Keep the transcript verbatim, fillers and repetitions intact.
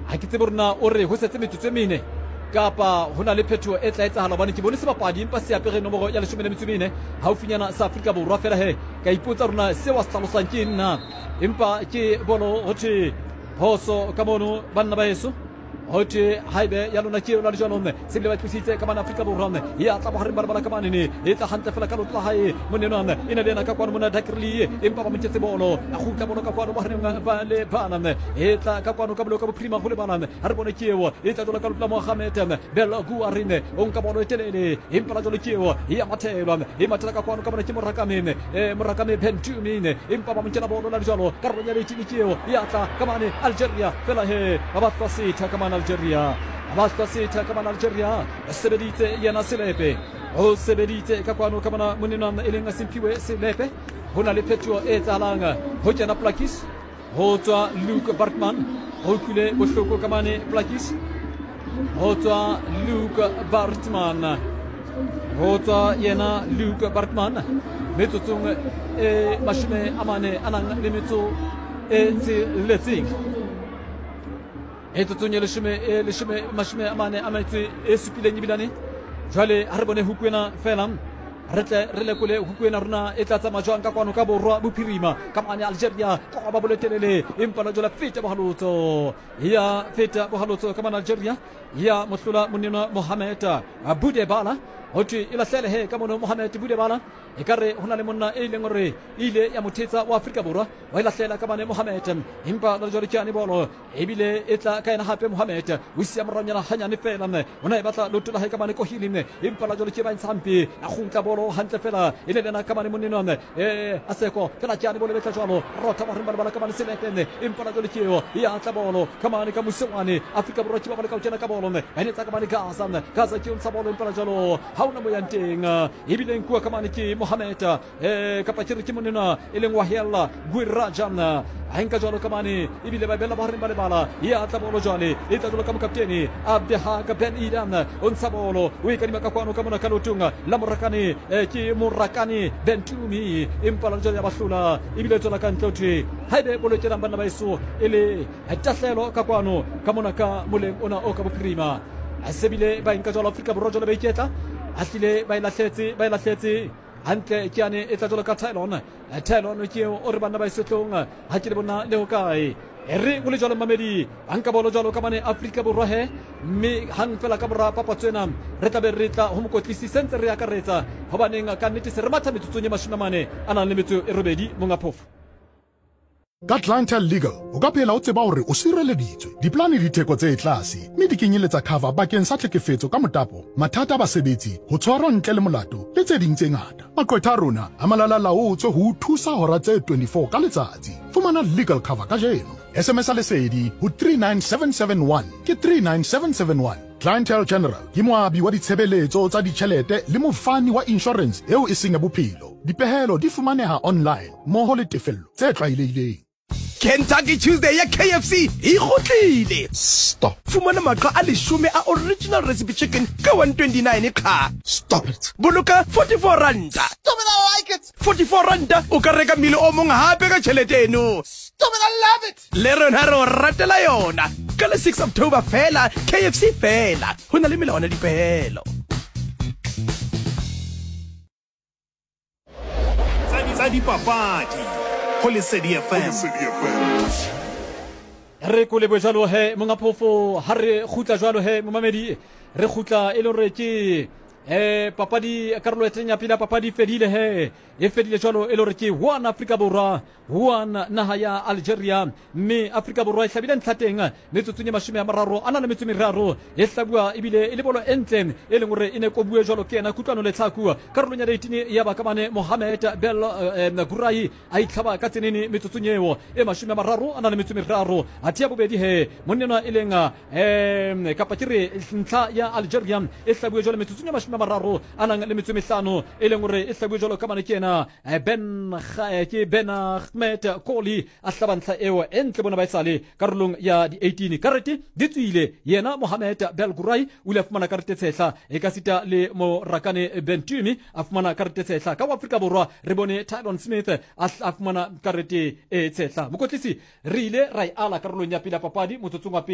ha ke tsebe rona o re ho setse metsotso e mene kapa hona le phetho e tla etsahala hobane ke bone sebapadi empa se apere nomoro ya leshome le metso e mene haufinyana sa Afrika Borwa fela he ka ipotsa rona se wa se hlalosang ke nna empa ke bono hothwe phoso ka mono banna ba heso hothwe haibe ya lona ke ona le jwanong se bile ba tlisitse ka mana Afrika Borwa ya tla ba hare ba ka mane ne e tla hantle fela ka lotla hae monenwana ina le na ka kwana mona Dakrili empa ba mtse bolo a khutla bolo ka kwana ba hare ba le bana e tla ka kwana ka bolo ka prima go le bana ha re bone kewo e tla dola ka lotla Mohamed belo guarine on ka bolo telele empa la jolo kewo ya mathelwa e matela ka kwana ka bona ke morakamene e morakame Bentumine empa ba mtse bolo la jalo ka ronya le tini kewo ya tla ka mane Algeria fela he ba ba tsita ka Algeria abasta sita kama Algeria sebedite yana Selepe o sebedite ka kwano kama munina elenga simpiwe Selepe hona le phetho e tsalanga ho tsena Plakis ho tswa Luke Bartman ho kule bohloko kama ne Plakis ho tswa Luke Bartman ho tswa yena Luke Bartman metsotsong e mashime amane anang le metso e tsiletsing e tsotsonye le shime le shime mashime amane ametsi e supile nyibilane jwale ha re bone hukwena fela re tle re le kole hukwena rona e tla tsama jwang ka kwano ka borwa bophirima ka mane Algeria ka ba boletelele empa la jola feta bohalotso ya feta bohalotso ka mane Algeria ya mohlola monena Mohamed Boudebala hothi ila hlele he ka mona Mohamed Boudebala e kare hona le monna e leng hore ile ya mothetsa wa Afrika Borwa wa ila hlela ka mane Mohamed empa la jole kyane bolo ebile e tla ka ena hape Mohamed o sia moranyana hanyane fela ne ona e batla lotula he ka mane Kohilin empa la jole ke ba ntsampi a khutla bolo hantle fela ile lena ka mane moneno ne e aseko fela kyane bolo betla jwalo rota ba rimba bala ka mane Selepene empa la jole keo ya tla bolo ka mane ka Musewani Afrika Borwa ke ba bala ka tsena ka bolo ne ene tsa ka mane Gaza ne Gaza ke ntsa bolo empa la jalo hauna mo yanteng ebile nkua ka mane ke Mohamed eh kapatiri ke monena eleng wa hela Guirajan a nka jwalo ka mane ebile ba bela ba re ba le bala ya tla bolo jwale e tla jwalo ka mokapteni Abdehak Ben Idan on sa bolo o e kadima ka kwano ka mona ka lotunga la morakane ke morakane Bentumi impala jwale ya bahlula ebile tsona ka ntlothe haebe bolo tsena bana ba iso ele tahlelo ka kwano ka mona ka moleng ona o ka boprima a sebile ba nka jwalo Afrika Borwa jwale ba iketla atlile ba ilahletse ba ilahletse hantle kyane e tla jwalo ka Thailand Thailand ke o re bana ba isetlong ha ke le bona le ho kae re o le jwalo mamedi anka bolo jwalo ka mane Afrika Borwa he mme hang fela ka bora papa tsena re tla be re tla ho mokotlisi sentse re akaretsa hobaneng ka nnete se re matha metsotsong e mashina mane ana le metso e robedi monga phofu ka Clientele Legal o ka phela o tseba hore o sireleditswe diplane di theko tse tlase mme di kenyeletsa cover bakeng sa tlhekefetso ka motapo mathata a basebetsi ho tshwarwa ntle le molato le tse ding tse ngata maqwetha a rona a malala laotswe ho thusa hora tse twenty-four ka letsatsi fumana legal cover ka jeno S M S a lesedi ho three nine seven seven one ke three nine seven seven one Clientele General ke moabi wa ditshebeletso tsa ditjhelete le mofani wa insurance eo e seng ya bophelo dipehelo di fumaneha online moho le tefello tse tlwaelehileng Kentucky Tuesday ya K F C e gotlile. Stop. Fumana maqa a leshome a original recipe chicken ka one twenty-nine ka. Stop it. Boloka forty-four randa. Stop it, I like it. forty-four randa o ka reka mile o mong hape ka tjhelete eno. Stop it, I love it. Le rona ro ratela yona. Ka le six October fela K F C fela. Hona le melawana dipehelo. Tsa di papadi. Lesedi F M. re ko le bojalo he monga phofo ha re khutla jwalo he momamedi re khutla e le re ke eh papadi Karolo Etenya pila papadi fedile he e fedile jwalo e le re ke one Afrika Borwa one naha ya Algeria mme Afrika Borwa e hlabile ntlateng metsotsong e mashome a mararo ana le metso meraro e hlabua ebile e le bolo entle e leng hore e ne kobue jwalo ke ena kutlwano le tsaku Karolo nya eighteen ya ba kamane Mohamed Bel Gurai a itlhaba ka tsenene metsotsong eo e mashome a mararo ana le metso meraro a tia bobedi he monnena e lenga eh kapatire ntla ya Algeria e hlabue jwalo metsotsong e mashome a mararo ana le metso mehlano e leng hore e hlabue jwalo kamane ke ena Ben ke Ben Ahmed Koli a hlabantla eo entle bona ba etsale karolong ya di eighteen karete di tswile yena Mohamed Bel Gurai o ile a fumana karete tshehla e ka sita le Morakane Bentumi a fumana karete tshehla ka Afrika Borwa re bone Tylon Smith a fumana karete e tshehla mokotlisi re ile ra e ala karolong ya pila papadi motsotsong wa